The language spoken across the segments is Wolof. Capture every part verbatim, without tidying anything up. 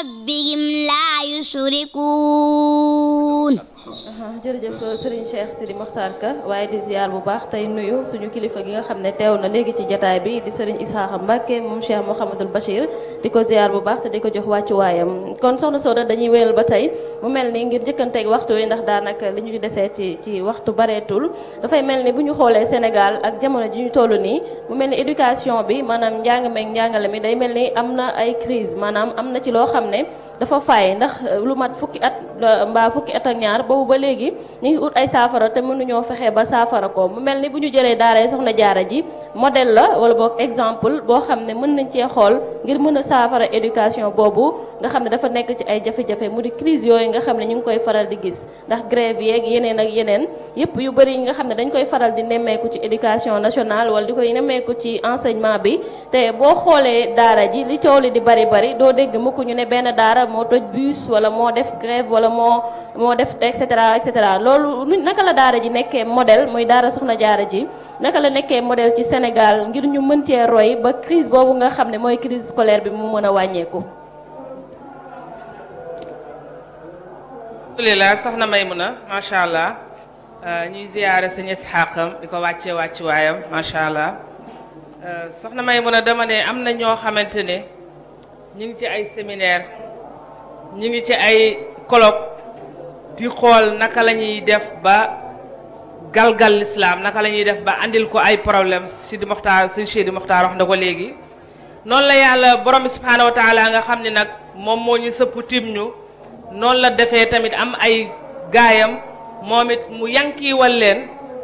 ربهم لا يشركون. jërëjëf Serigne Cheikh Sidi Mokhtar Ka waaye di ziar bu baax tey nuyu suñu kilifa gi nga xam ne teew na léegi ci jotaay bi di Serigne Isaaxa Mbacke moom Cheikh Mouhamadul Bachir di ko ziar bu baax te di ko jox wàccuwaayam. kon soxna Soda dañuy wéyal ba tey mu mel ni ngir jëkkanteeg waxtu wi ndax daanaka li ñu desee ci ci waxtu bareetul dafay mel ni bu ñu xoolee Sénégal ak jamono ji ñu toll nii mu mel ni éducation bi maanaam njàng meeg njàngale mi day mel ni am na ay crise maanaam am na ci loo xam ne dafa fay ndax lu mat fukki at mbaa fukki at ak ñaar boobu ba léegi ñu ngi ut ay saafara te mënuñoo fexe ba saafara ko mu mel ni bu ñu jëlee daara soxna jaara ji modèle la wala boog exemple boo xam ne mën nañ cee xool ngir mën a saafara éducation boobu nga xam ne dafa nekk ci ay jafe-jafe mu di crise yooyu nga xam ne ñu ngi koy faral di gis ndax grève yeeg yeneen ak yeneen yëpp yu bëri yi nga xam ne dañ koy faral di nemmeeku ci éducation nationale wala di koy nemmeeku ci enseignement bi te boo xoolee daara ji li coow li di bari bari doo dégg mukk ñu ne benn daara moo toj bus wala moo def grève wala moo moo def et cetera et cetera loolu naka la daara ji nekkee modèle muy daara soxna jaara ji naka la nekkee modèle ci Sénégal ngir ñu mën cee roy ba crise boobu nga xam ne mooy crise scolaire bi mu mën a wàññeeku. alhamdulilah soxna Maymuna macha allah ñuy ziyaare sëñ Isxaaqam di ko wàccee wàcc waayam macha allah soxna Maymuna dama ne am na ñoo xamante ne ñu ngi ci ay séminaire ñu ngi ci ay colloque di xool naka la ñuy def ba galgal l'islam naka la ñuy def ba andil ko ay problème Sidi Mokhtar sëñ Sidi Mokhtar wax na ko léegi noonu la yàlla borom bi subhaanahu wa taala nga xam ne nag moom moo ñu sëpp tim ñu noonu la defee tamit am ay gaayam moom it mu yankiiwal leen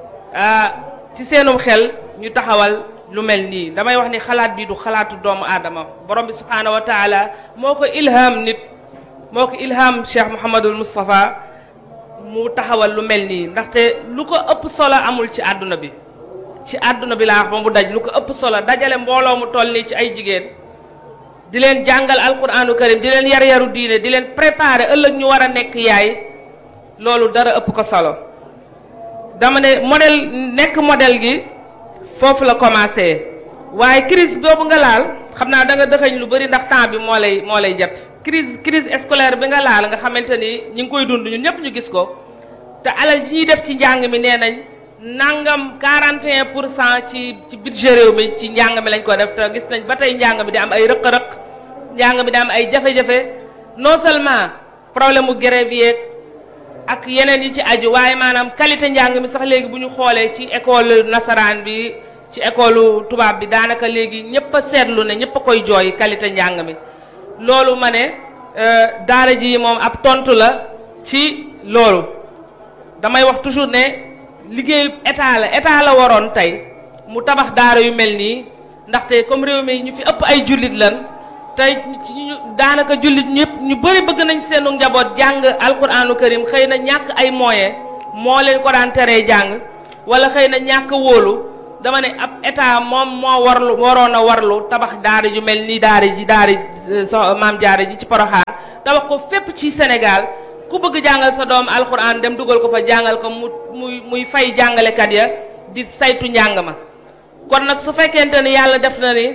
ci seenum xel ñu taxawal lu mel nii damay wax ni xalaat bi du xalaatu doomu aadama borom bi subhaanahu wa taala moo ko ilham nit moo ko ilham Cheikh Mouhamadul Moustapha mu taxawal lu mel nii ndaxte lu ko ëpp solo amul ci àdduna bi ci àdduna bi laa wax ba mu daj lu ko ëpp solo dajale mbooloo mu toll nii ci ay jigéen di leen jàngal alquranu karim di leen yar yaru diine di leen préparer ëllëg ñu war a nekk yaay loolu dara ëpp ko solo dama ne modèle nekk modèle gi foofu la commencé waaye crise boobu nga laal xam naa da nga dëxëñ lu bari ndax temps bi moo lay moo lay jot crise crise scolaire bi nga laal nga xamante ni ñu ngi koy dund ñun ñëpp ñu gis ko te alal ji ñuy def ci njàng mi nee nañ nangam quarante et un pour cent ci ci budget réew mi ci njàng mi lañ ko def te gis nañ ba tey njàng mi di am ay rëq-rëq njàng mi di am ay jafe-jafe non seulement problème mu grève yeeg ak yeneen yi ci aju waaye maanaam qualité njàng mi sax léegi bu ñu xoolee ci école nasaraan bi ci école tubaab bi daanaka léegi ñëpp a seetlu ne ñëpp a koy jooy qualité njàng mi loolu ma ne daara ji moom ab tontu la ci loolu damay wax toujours ne liggéey état la état la waroon tey mu tabax daara yu mel nii ndaxte comme réew mi ñu fi ëpp ay jullit lan tey ñu daanaka jullit ñëpp ñu bëri bëgg nañ seenu njaboot jàng alquranu karim xëy na ñàkk ay moyens moo leen ko daan teree jàng wala xëy na ñàkk wóolu dama ne ab état moom moo warlu waroon a warlu tabax daara ju mel nii daara ji daara so maam jaara ji ci Porokhane tabax ko fépp ci Sénégal ku bëgg jàngal sa doom alxuraan dem dugal ko fa jàngal ko mu muy muy fay jàngalekat ya di saytu njàng ma kon nag su fekkente ni yàlla def na ni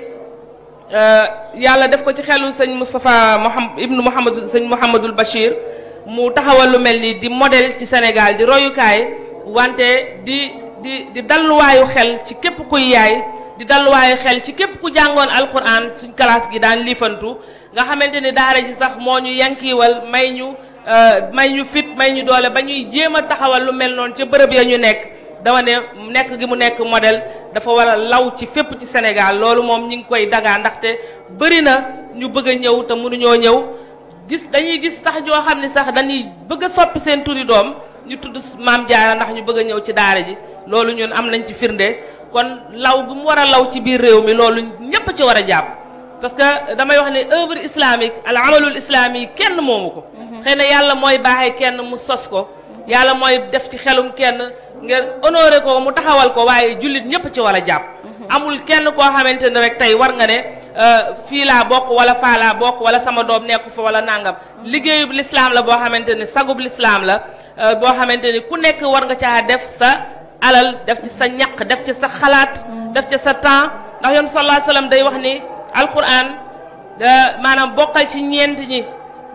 yàlla def ko ci xelu sëñ Moustapha Mouhamad ibnu Mouhamadou sëñ Mouhamadul Bachir mu taxawal lu mel nii di modèle ci Sénégal di royukaay wante di di di dalluwaayu xel ci képp kuy yaay di dalluwaayu xel ci képp ku jàngoon alquran suñ classe gi daan liifantu nga xamante ni daara ji sax moo ñu yankiiwal may ñu may ñu fit may ñu doole ba ñuy jéem a taxawal lu mel noonu ca bërëb ya ñu nekk dama ne nekk gi mu nekk modèle dafa war a law ci fépp ci Sénégal loolu moom ñi ngi koy dagaa ndaxte bëri na ñu bëgg a ñëw te mënuñoo ñëw gis dañuy gis sax ñoo xam ne sax dañuy bëgg a soppi seen turi doom ñu tudd Maam Jaara ndax ñu bëgg a ñëw ci daara ji loolu ñun am nañ ci firnde kon law bu mu war a law ci biir réew mi loolu ñépp ci war a jàpp parce que damay wax ne œuvre islamique al amalul islami kenn moomu ko xëy na yàlla mooy baaxee kenn mu sos ko yàlla mooy def ci xelum kenn ngeen honoré ko mu taxawal ko waaye jullit ñépp ci war a jàpp amul kenn koo xamante ne rek tey war nga ne fii laa bokk wala faa laa bokk wala sama doom nekku fa wala nangam liggéeyub l'islam la boo xamante ne sagub l'islam la boo xamante ni ku nekk war nga caa def sa alal def ci sa ñaq def ci sa xalaat def ci sa temps ndax yoon sallallahu alayhi wasallam day wax ni alquran maanaam bokkal ci ñeent ñi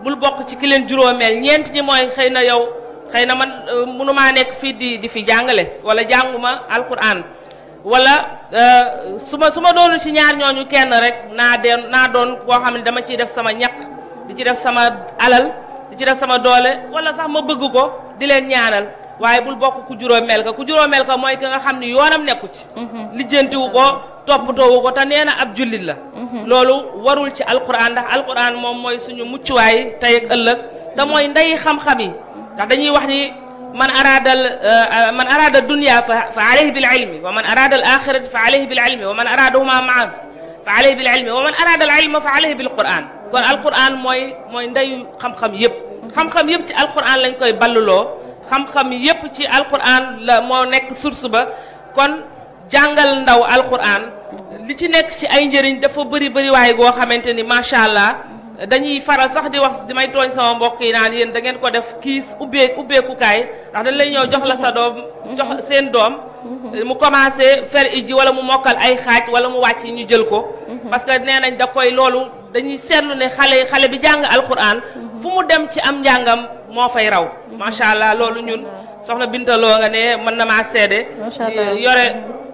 bul bokk ci ki leen juróomeel ñeent ñi mooy xëy na yow xëy na man mënumaa nekk fii di di fi jàngale wala jànguma alquran wala su ma su ma doonu ci ñaar ñooñu kenn rek naa den naa doon koo xam ne dama ciy def sama ñaq di ci def sama alal di ci def sama doole wala sax ma bëgg ko di leen ñaanal waaye bul bokk ku juróomeel ka ku juróomeel ka mooy ki nga xam ni yoonam nekku ci lijjantiwu ko toppatoowu ko te nee na ab jullit la loolu warul ci alquran ndax alquran moom mooy suñu muccuwaay tey ak ëllëg te mooy ndey xam-xam yi ndax dañuy wax ni man arada man arada dunya fa alayhi bil ilmi wa man arada al axirati fa alayhi bil ilmi wa man aradahuma maan fa alayhi bil ilmi wa man arada al ilma fa alayhi bil quran kon alquran mooy mooy ndeyu xam-xam yëpp xam-xam yëpp ci alquran lañ koy balluloo xam-xam yëpp ci alquran la moo nekk source ba kon jàngal ndaw alquran li ci nekk ci ay njëriñ dafa bëri bëri waaye goo xamante ni macha allah dañuy faral sax di wax di may tooñ sama mbokk yi naan yéen da ngeen ko def kiis ubbee ubbeekukaay ndax dañ lay ñëw jox la sa doom jox seen doom mu commencé fer iji wala mu mokkal ay xaaj wala mu wàcc ñu jël ko parce que nee nañ da koy loolu dañuy seetlu ne xale xale bi jàng alquran fu mu dem ci am njàngam moo fay raw macha allah loolu ñun soxna Bintaloo nga ne mën na maa seede yore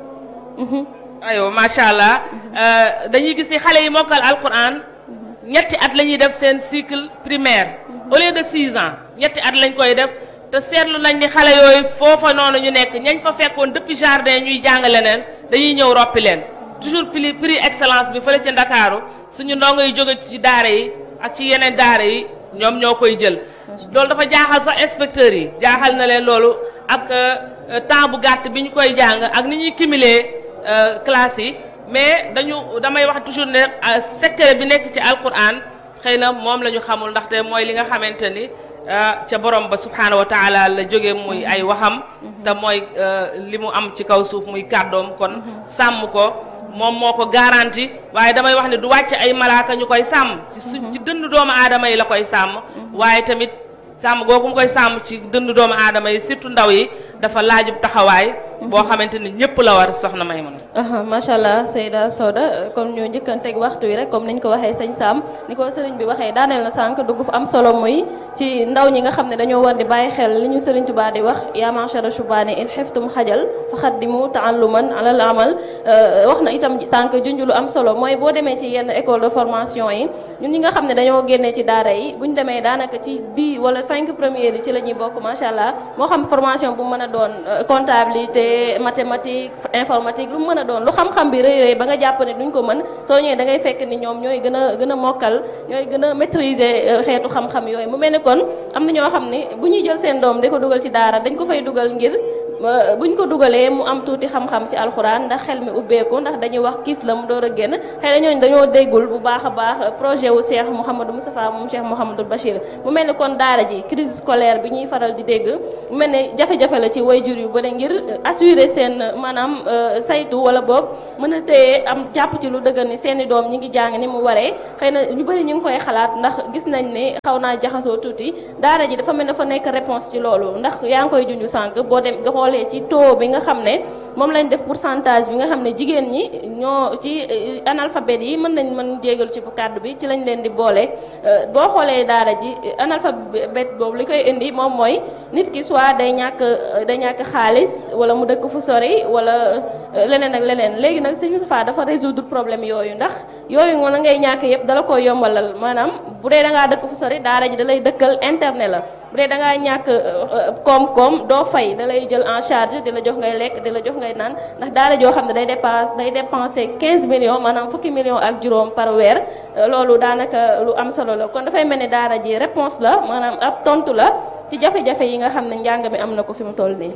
ayo macha allah dañuy gis ni xale yi mokkal alquran ñetti at la ñuy def seen cycle primaire au lieu de six ans ñetti at lañ koy def te seetlu nañ ni xale yooyu foofa noonu ñu nekk ñañ fa fekkoon depuis jardin ñuy jàng leneen dañuy ñëw roppi leen toujours prix prix excellence bi fële ci Ndakaaru suñu ndongo yi jóge ci daara yi ak ci yeneen daara yi ñoom ñoo koy jël loolu dafa jaaxal sax inspecteurs yi jaaxal na leen loolu ak temps bu gàtt bi ñu koy jàng ak ni ñuy cumuler classe yi mais dañu damay wax toujours ne secret bi nekk ci alquran xëy na moom la ñu xamul ndaxte mooy li nga xamante ni ca borom ba subhanahu wa taala la jóge muy ay waxam te mooy li mu am ci kaw suuf muy kàddoom kon sàmm ko moom moo ko garanti waaye damay wax ne du wàcc ay malaaka ñu koy sàmm ci su ci dënd doomu aadama yi la koy sàmm waaye tamit sàmm googu mu koy sàmm ci dënd doomu aadama yi surtout ndaw yi dafa laajub taxawaay boo xamante ni ñëpp la war soxna Maymuna macha allah Seyda Soda comme ñu njëkkanteeg waxtu wi rek comme niñ ko waxee sëñ Sam ni ko sëriñ bi waxee daaneel na sànq dugg fu am solo muy ci ndaw ñi nga xam ne dañoo war di bàyyi xel li ñu sëriñ Tuubaa di wax yaa ma'shara shubaani in xiftum xajal fa xaddimu ta'alluman alal amal wax na itam sànq junj lu am solo mooy boo demee ci yenn école de formation yi ñun ñi nga xam ne dañoo génnee ci daara yi buñ demee daanaka ci dix wala cinq premières yi ci la ñuy bokk macha allah moo xam formation bu mën a doon comptabilité mathématique informatique lu mu mën a doon lu xam-xam bi rëy rëy ba nga jàpp ne duñ ko mën soo ñëwee da ngay fekk ni ñoom ñooy gën a gën a mokkal ñooy gën a maîtriser xeetu xam-xam yooyu mu mel ne kon am na ñoo xam ne bu ñuy jël seen doom di ko dugal ci daara dañ ko fay dugal ngir buñ ko dugalee mu am tuuti xam-xam ci alxuraan ndax xel mi ubbeeku ndax dañuy wax kiis la mu door a génn xëy na ñooñu dañoo déggul bu baax a baax projet wu Cheikh Mouhamadou Moustapha moom Cheikh Mouhamadou Bachir mu mel ni kon daara ji crise scolaire bi ñuy faral di dégg mu mel ne jafe-jafe la ci waajur yu bëri ngir assurer seen maanaam saytu wala boog mën a téye am jàpp ci lu dëgër ni seen i doom ñi ngi jàng ni mu waree xëy na ñu bëri ñu ngi koy xalaat ndax gis nañ ne xaw naa jaxasoo tuuti daara ji dafa mel ne dafa nekk réponse ci loolu ndax yaa ngi koy junj sànq boo dem nga xoolee ci taux bi nga xam ne moom lañ def pourcentage bi nga xam ne jigéen ñi ñoo ci analphabètes yi mën nañ mën jégal ci bu kàddu bi ci lañ leen di boole boo xoolee daara ji analphabète boobu li koy indi moom mooy nit ki soit day ñàkk day ñàkk xaalis wala mu dëkk fu sori wala leneen ak leneen léegi nag Sëñ Moustapha dafa résoudre problème yooyu ndax yooyu nga la ngay ñàkk yëpp dala koy yombalal maanaam bu dee da ngaa dëkk fu sori daara ji da lay dëkkal internet la bu dee da ngaa ñàkk koom-koom doo fay da lay jël en charge di la jox ngay lekk di la jox ngay naan ndax daara joo xam ne day dépense day dépenser quinze millions maanaam fukki millions ak juróom par weer loolu daanaka lu am solo la kon dafay mel ni daara ji réponse la maanaam ab tontu la ci jafe-jafe yi nga xam ne njàng mi am na ko fi mu toll nii.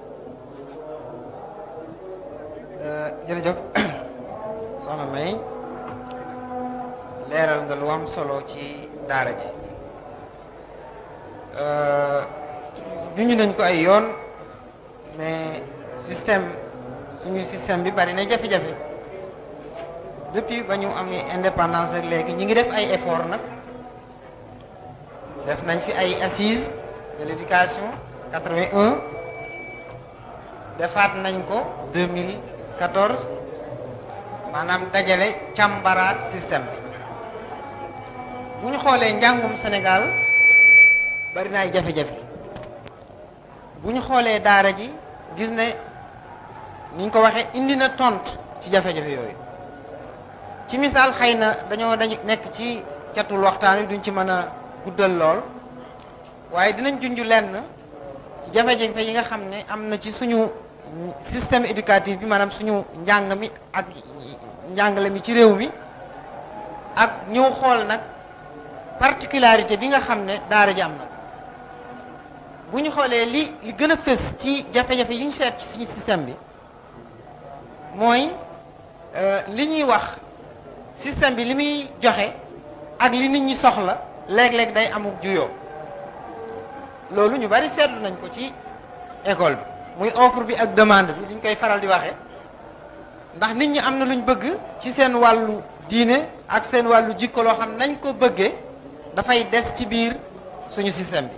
jërëjëf soxna May leeral nga lu am solo ci daara ji. juñu nañ ko ay yoon mais système suñu système bi bari na jafe-jafe depuis ba ñu am indépendance ak léegi ñi ngi def ay effort nag def nañ fi ay assises de l'éducation quatre-vingt-un defaat nañ ko deux mille quatorze maanaam dajale càmbaraat système bi bu ñu xoolee njàngum Sénégal bari na ay jafe-jafe bu ñu xoolee daara ji gis ne ni ñu ko waxee indi na tontu ci jafe-jafe yooyu ci misaal xëy na dañoo dañ nekk ci catul waxtaan wi duñ ci mën a guddal lool waaye dinañ junj lenn ci jafe-jafe yi nga xam ne am na ci suñu système éducatif bi maanaam suñu njàng mi ak njàngale mi ci réew mi ak ñëw xool nag particularité bi nga xam ne daara ji am na bu ñu xoolee li li gën a fës ci jafe-jafe yu ñu seet ci suñu système bi mooy li ñuy wax système bi li muy joxe ak li nit ñi soxla léeg-léeg day amuk juyoo loolu ñu bari seetlu nañ ko ci école bi muy offre bi ak demande bi liñ koy faral di waxe ndax nit ñi am na luñ bëgg ci seen wàllu diine ak seen wàllu jikko loo xam nañ ko bëggee dafay des ci biir suñu système bi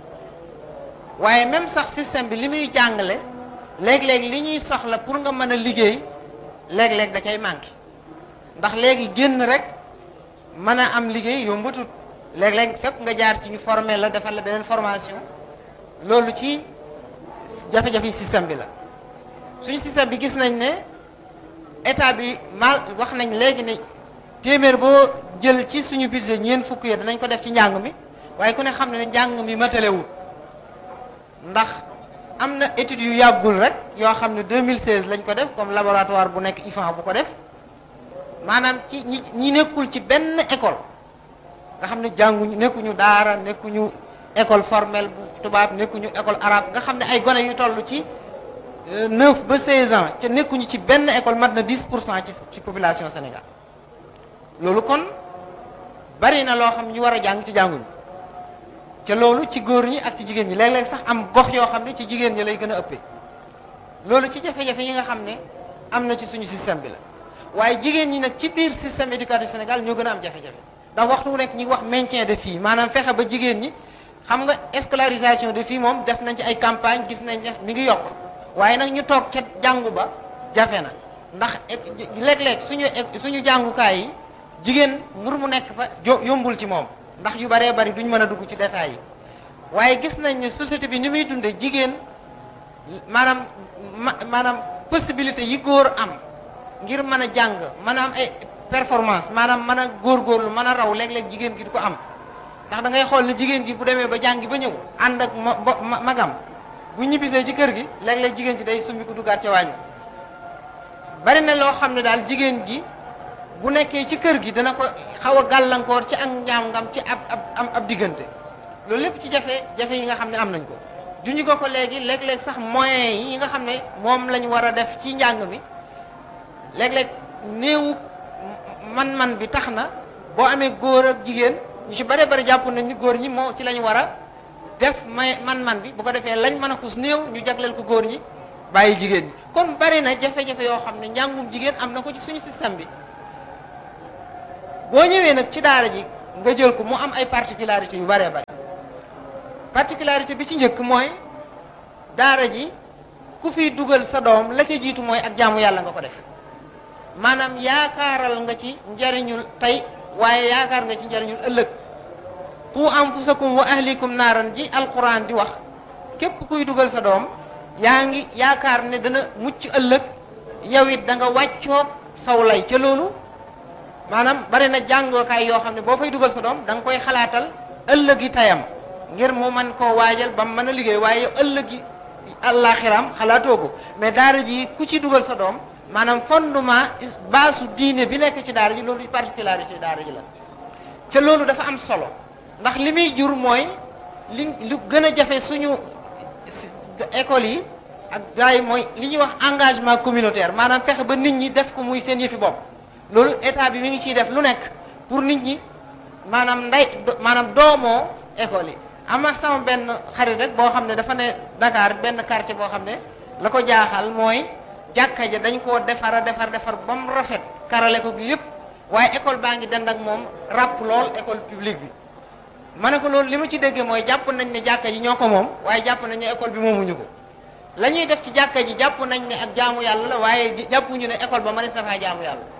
waaye même sax système bi li muy jàngale léeg-léeg li ñuy soxla pour nga mën a liggéey léeg-léeg da cay manqué ndax léegi génn rek mën a am liggéey yombatut léeg-léeg fekk nga jaar ci ñu formé la defal la beneen formation loolu ci jafe-jafe système bi la suñu système bi gis nañ ne état bi mal wax nañ léegi ne téeméer boo jël ci suñu budget ñeent fukk ya danañ ko def ci njàng mi waaye ku ne xam ne ne njàng mi matalewul ndax am na études yu yàggul rek yoo xam ne deux mille seize lañ ko def comme laboratoire bu nekk I F A bu ko def maanaam ci ñi ñi nekkul ci benn école nga xam ne jànguñu nekkuñu daara nekkuñu école formelle bu tubaab nekkuñu école arabe nga xam ne ay gone yu toll ci neuf ba seize ans ca nekkuñu ci benn école mat na dix pour cent ci ci population Sénégal loolu kon bari na loo xam ñu war a jàng ci jànguñu ca loolu ci góor ñi ak ci jigéen ñi léeg-léeg sax am gox yoo xam ne ci jigéen ñi lay gën a ëppee loolu ci jafe-jafe yi nga xam ne am na ci suñu système bi la waaye jigéen ñi nag ci biir système éducatif Sénégal ñoo gën a am jafe-jafe ndax waxtu wu nekk ñi wax maintien de filles maanaam fexe ba jigéen ñi xam nga scolarisation de filles moom def nañ ci ay campagne gis nañ ne mi ngi yokk waaye nag ñu toog ca jàngu ba jafe na ndax léeg-léeg suñu suñu jàngukaay yi jigéen mbir mu nekk fa yombul ci moom ndax yu baree bari duñ mën a dugg ci détails yi waaye gis nañ ne société bi ni muy dundee jigéen maanaam maanaam possibilité yi góor am ngir mën a jàng mën a am ay performance maanaam mën a góorgóorlu mën a raw léeg-léeg jigéen gi du ko am ndax da ngay xool ne jigéen ji bu demee ba jàngi ba ñëw ànd ak ma magam bu ñibbisee ci kër gi léeg-léeg jigéen ji day sumbi ko duggaat ca wàññi bari na loo xam ne daal jigéen gi bu nekkee ci kër gi dana ko xaw a gàllankoor ci ak njàngam ci ab ab ab diggante loolu lépp ci jafe jafe yi nga xam ne am nañ ko juñu ko ko léegi léeg-léeg sax moyens yi nga xam ne moom lañ war a def ci njàng mi léeg-léeg néewu man-man bi tax na boo amee góor ak jigéen ñu ci bare bari jàpp nañ ni góor ñi moo ci lañ war a def may man-man bi bu ko defee lañ mën a kus néew ñu jagleel ko góor ñi bàyyi jigéen ñi kon bari na jafe-jafe yoo xam ne njàngum jigéen am na ko ci suñu système bi boo ñëwee nag ci daara ji nga jël ko mu am ay particularité yu baree bari particularité bi ci njëkk mooy daara ji ku fi dugal sa doom la ca jiitu mooy ak jaamu yàlla nga ko def maanaam yaakaaral nga ci njariñul tey waaye yaakaar nga ci njariñul ëllëg qu anfusakum wa ahlikum naaran ji alquran di wax képp kuy dugal sa doom yaa ngi yaakaar ne dana mucc ëllëg yow it da nga wàccoog saw lay ca loolu maanaam bari na jàngookaay yoo xam ne boo fay dugal sa doom da nga koy xalaatal ëllëgi tayam ngir mu mën koo waajal ba mu mën a liggéey waaye yow ëllëgi àllaaxiram xalaatoo ko mais daara ji ku ci dugal sa doom maanaam fondement baasu diine bi nekk ci daara ji loolu particularité daara ji la ca loolu dafa am solo ndax li muy jur mooy li lu gën a jafe suñu école yi ak gars yi mooy li ñuy wax engagement communautaire maanaam fexe ba nit ñi def ko muy seen yëfi bopp loolu état bi mi ngi ciy def lu nekk pour nit ñi maanaam nday maanaam doomoo école yi am na sama benn xarit rek boo xam ne dafa ne Dakar benn quartier boo xam ne la ko jaaxal mooy jàkka ja dañ koo defar a defar defar ba mu rafet karale ko lépp waaye école baa ngi dend ak moom ràpp lool école publique bi ma ne ko loolu li ma ci déggee mooy jàpp nañ ne jàkka ji ñoo ko moom waaye jàpp nañ ne école bi moomuñu ko la ñuy def ci jàkka ji jàpp nañ ne ak jaamu yàlla la waaye jàppuñu ne école ba ma ne safaa jaamu yàlla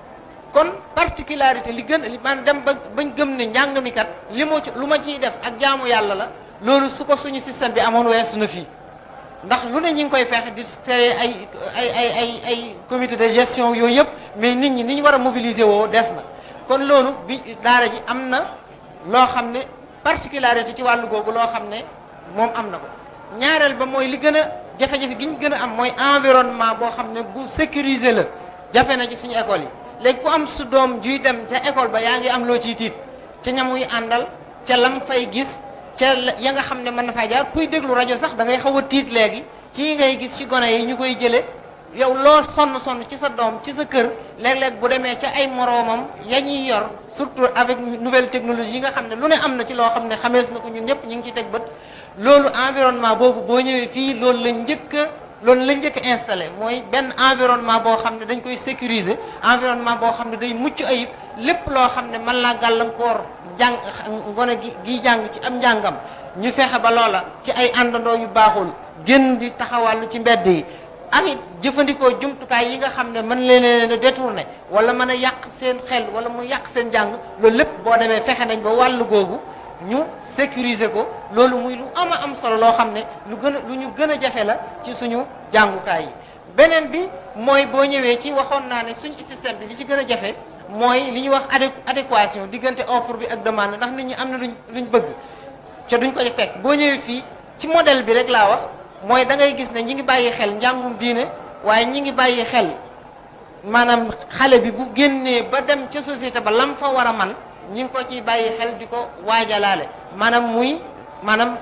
kon particularité li gën li man dem ba bañ gëm ne njàng mi kat li mu lu ma ciy def ak jaamu yàlla la loolu su ko suñu système bi amoon weesu na fii ndax lu ne ñi ngi koy fexe di créer ay ay ay ay ay comité de gestion yooyu yëpp mais nit ñi ni ñu war a mobiliser woo des na kon loolu bi daara ji am na loo xam ne particularité ci wàllu googu loo xam ne moom am na ko ñaareel ba mooy li gën a jafe-jafe gi ñu gën a am mooy environnement boo xam ne bu sécuriser la jafe na ci suñu école yi léegi ku am su doom juy dem ca école ba yaa ngi am loo ciy tiit ca ñamuy àndal ca lam fay gis ca ya nga xam ne mën na fay jaar kuy déglu rajo sax da ngay xaw a tiit léegi ci ngay gis ci gone yi ñu koy jëlee yow loo sonn sonn ci sa doom ci sa kër léeg-léeg bu demee ca ay moroomam ya ñuy yor surtout avec nouvelle technologie yi nga xam ne lu ne am na ci loo xam ne xamees na ko ñun ñëpp ñu ngi ci teg bët loolu environnement boobu boo ñëwee fii loolu la njëkk a loolu la njëkk a installé mooy benn environnement boo xam ne dañ koy sécuriser environnement boo xam ne day mucc ayib lépp loo xam ne mën naa gàllankoor jàng ngone gi gi jàng ci am njàngam ñu fexe ba loola ci ay àndandoo yu baaxul génn di taxawàllu ci mbedd yi ak it jëfandikoo jumtukaay yi nga xam ne mën leen a détourné wala mën a yàq seen xel wala mu yàq seen jàng loolu lépp boo demee fexe nañ ba wàllu googu ñu sécuriser ko loolu muy lu ama am solo loo xam ne lu gën a lu ñu gën a jafe la ci suñu jàngukaay yi beneen bi mooy boo ñëwee ci waxoon naa ne suñu système bi li ci gën a jafe mooy li ñuy wax adé adéquation diggante offre bi ak demande ndax nit ñi am na luñ luñ bëgg ca duñ ko fekk boo ñëwee fii ci modèle bi rek laa wax mooy da ngay gis ne ñi ngi bàyyi xel njàngum diine waaye ñi ngi bàyyi xel maanaam xale bi bu génnee ba dem ca société ba lam fa war a man ñi ngi ko ciy bàyyi xel di ko waajalaale maanaam muy maanaam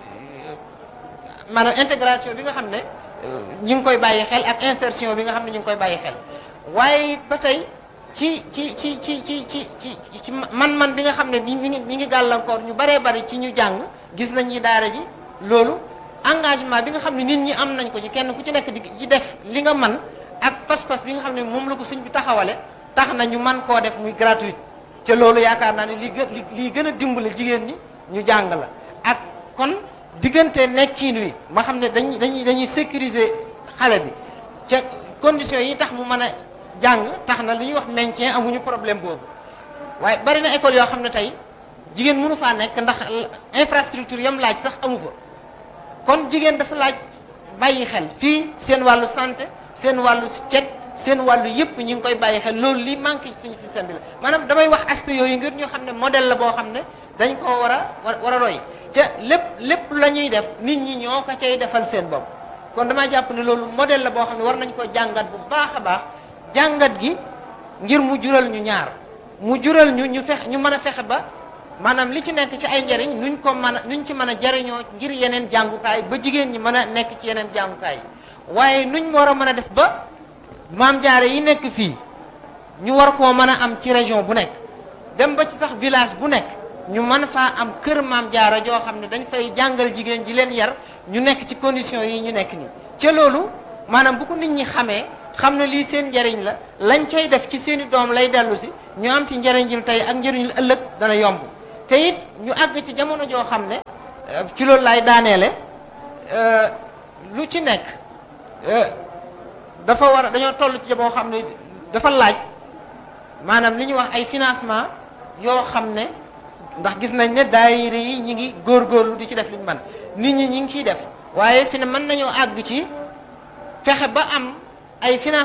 maanaam intégration bi nga xam ne ñi ngi koy bàyyi xel ak insertion bi nga xam ne ñi ngi koy bàyyi xel waaye ba tey ci ci ci ci ci ci ci ci man-man bi nga xam ne ñi ngi ñi ngi gàllankoor ñu baree bari ci ñu jàng gis nañ ñi daara ji loolu engagement bi nga xam ne nit ñi am nañ ko ci kenn ku ci nekk di ci def li nga man ak pas-pas bi nga xam ne moom la ko sëñ bi taxawale tax na ñu man koo def muy gratuite te loolu yaakaar naa ne li gën li gën a dimbale jigéen ñi ñu jàng la ak kon diggante nekkiin wi ma xam ne dañuy dañuy dañuy sécuriser xale bi ca conditions yi tax mu mën a jàng tax na lu ñuy wax maintien amuñu problème boobu waaye bari na école yoo xam ne tey jigéen mënu faa nekk ndax infrastructure yam laaj sax amu fa kon jigéen dafa laaj bàyyi xel fii seen wàllu santé seen wàllu cet seen wàllu yëpp ñu ngi koy bàyyi xel loolu li manqué suñu système bi la maanaam damay wax aspect yooyu ngir ñu xam ne modèle la boo xam ne dañ koo war a war a roy ca lépp lépp la ñuy def nit ñi ñoo ko cay defal seen bopp kon damaa jàpp ne loolu modèle la boo xam ne war nañ ko jàngat bu baax a baax jàngat gi ngir mu jural ñu ñaar mu jural ñu ñu fex ñu mën a fexe ba maanaam li ci nekk ci ay njariñ nuñ ko mën a nuñ ci mën a jariñoo ngir yeneen jàngukaay ba jigéen ñi mën a nekk ci yeneen jàngukaay waaye nuñ war a mën a def ba maam jaare yi nekk fii ñu war koo mën a am ci région bu nekk dem ba ci sax village bu nekk ñu mën faa am kër maam jaara joo xam ne dañ fay jàngal jigéen ji leen yar ñu nekk ci conditions yi ñu nekk nii ca loolu maanaam bu ko nit ñi xamee xam ne lii seen njariñ la lañ cay def ci seeni doom lay dellu si ñu am ci njariñul tey ak njariñul ëllëg dana yomb te it ñu àgg ci jamono joo xam ne ci loolu laay daaneele lu ci nekk dafa war a dañoo toll ci boo xam ne dafa laaj maanaam li ñuy wax ay financement yoo xam ne ndax gis nañ ne daayira yi ñi ngi góorgóorlu di ci def li ñu mën nit ñi ñi ngi ciy def waaye fi ne mën nañoo àgg ci fexe ba am ay finance